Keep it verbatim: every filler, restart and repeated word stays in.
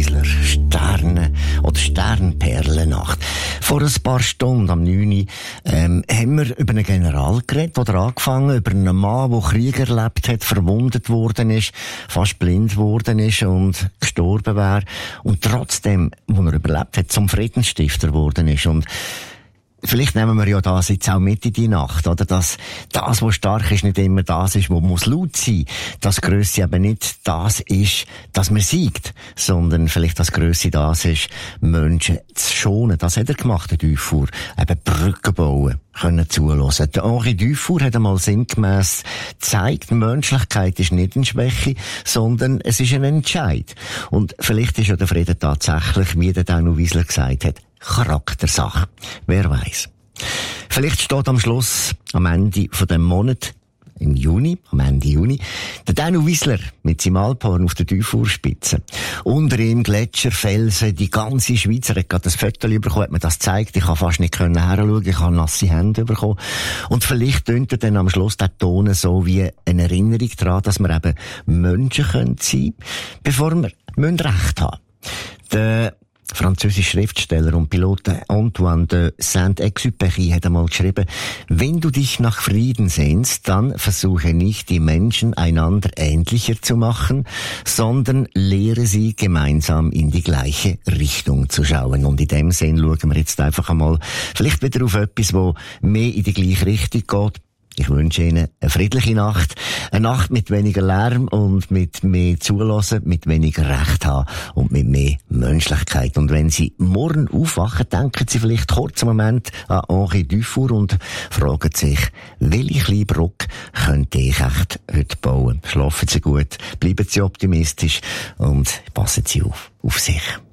Wiesler, Sterne oder Sternperlennacht. Vor ein paar Stunden, am neun Uhr, ähm, haben wir über einen General geredet, oder angefangen, über einen Mann, der Krieg erlebt hat, verwundet worden ist, fast blind worden ist und gestorben wäre. Und trotzdem, wo er überlebt hat, zum Friedensstifter geworden ist. Und vielleicht nehmen wir ja das jetzt auch mit in die Nacht, oder? Dass das, was stark ist, nicht immer das ist, was muss laut sein. Das Grösse eben nicht das ist, dass man siegt, sondern vielleicht das Grösse das ist, Menschen zu schonen. Das hat er gemacht, der Dufour. Eben Brücken bauen, können zuhören. Der Henri Dufour hat einmal sinngemäss gezeigt, Menschlichkeit ist nicht eine Schwäche, sondern es ist ein Entscheid. Und vielleicht ist ja der Frieden tatsächlich, wie der Danu Wiesler gesagt hat, Charaktersache. Wer weiß. Vielleicht steht am Schluss, am Ende von dem Monat, im Juni, am Ende Juni, der Danu Wiesler mit seinem Alphorn auf der Dufourspitze. Unter ihm Gletscher, Felsen, die ganze Schweiz. Er hat gerade das Foto bekommen, hat mir das gezeigt. Ich habe fast nicht heranschauen, ich habe nasse Hände bekommen. Und vielleicht tönt er dann am Schluss der Ton so wie eine Erinnerung daran, dass wir eben Menschen sein können, bevor wir Recht haben. Der französische Schriftsteller und Pilot Antoine de Saint-Exupéry hat einmal geschrieben, wenn du dich nach Frieden sehnst, dann versuche nicht, die Menschen einander ähnlicher zu machen, sondern lehre sie gemeinsam in die gleiche Richtung zu schauen. Und in dem Sinn schauen wir jetzt einfach einmal vielleicht wieder auf etwas, wo mehr in die gleiche Richtung geht. Ich wünsche Ihnen eine friedliche Nacht. Eine Nacht mit weniger Lärm und mit mehr Zulassen, mit weniger Recht haben und mit mehr Menschlichkeit. Und wenn Sie morgen aufwachen, denken Sie vielleicht kurz einen Moment an Henri Dufour und fragen sich, welche kleine Brücke könnte ich echt heute bauen? Schlafen Sie gut, bleiben Sie optimistisch und passen Sie auf, auf sich.